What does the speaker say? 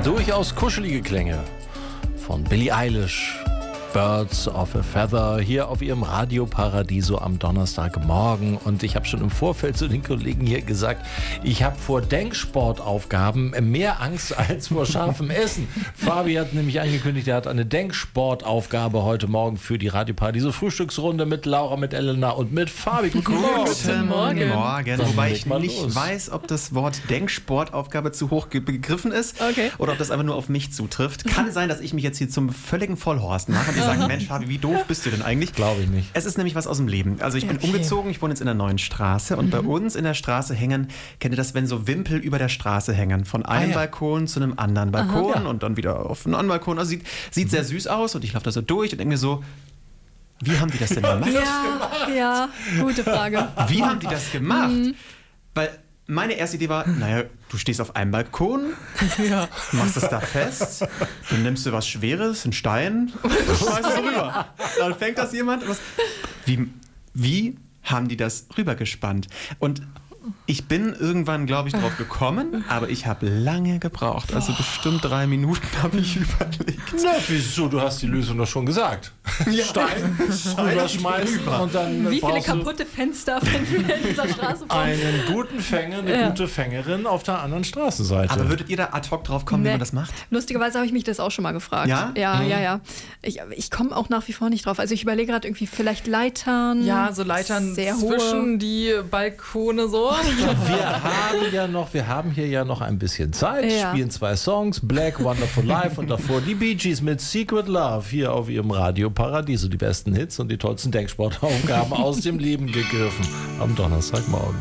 Durchaus kuschelige Klänge von Billie Eilish. Birds of a Feather hier auf ihrem Radio Paradiso am Donnerstagmorgen. Und ich habe schon im Vorfeld zu den Kollegen hier gesagt, ich habe vor Denksportaufgaben mehr Angst als vor scharfem Essen. Fabi hat nämlich angekündigt, er hat eine Denksportaufgabe heute Morgen für die Radio Paradiso Frühstücksrunde mit Laura, mit Elena und mit Fabi. Guten Morgen. Wobei ich nicht los. weiß, ob das Wort Denksportaufgabe zu hoch begriffen ist oder ob das einfach nur auf mich zutrifft. Kann sein, dass ich mich jetzt hier zum völligen Vollhorst mache und die sagen, Mensch, Fabi, wie doof bist du denn eigentlich? Glaube ich nicht. Es ist nämlich was aus dem Leben. Also ich bin umgezogen, ich wohne jetzt in einer neuen Straße und bei uns in der Straße hängen, kennt ihr das, wenn so Wimpel über der Straße hängen, von einem Balkon zu einem anderen Balkon und dann wieder auf einen anderen Balkon. Also sieht sehr süß aus und ich laufe da so durch und denke mir so, wie haben die das denn gemacht? Ja, gute Frage. Wie haben die das gemacht? Weil meine erste Idee war, naja, du stehst auf einem Balkon, machst es da fest, dann nimmst du was Schweres, einen Stein und schmeißt es rüber. Dann fängt das jemand. Wie haben die das rübergespannt? Und ich bin irgendwann, glaube ich, drauf gekommen, aber ich habe lange gebraucht. Also bestimmt 3 Minuten habe ich überlegt. Na, wieso? Du hast die Lösung doch schon gesagt. Stein rüberschmeißen und dann Wie viele brauchst du kaputte Fenster finden wir in dieser Straße vor? einen guten Fänger, eine gute Fängerin auf der anderen Straßenseite. Aber würdet ihr da ad hoc drauf kommen, wie man das macht? Lustigerweise habe ich mich das auch schon mal gefragt. Ja? Ja. Ich komme auch nach wie vor nicht drauf. Also ich überlege gerade irgendwie vielleicht Leitern. Ja, so Leitern sehr hohe. zwischen die Balkone so. Wir haben hier ja noch ein bisschen Zeit, spielen 2 Songs, Black, Wonderful Life und davor die Bee Gees mit Secret Love hier auf ihrem Radio Paradiso. Die besten Hits und die tollsten Denksportaufgaben aus dem Leben gegriffen am Donnerstagmorgen.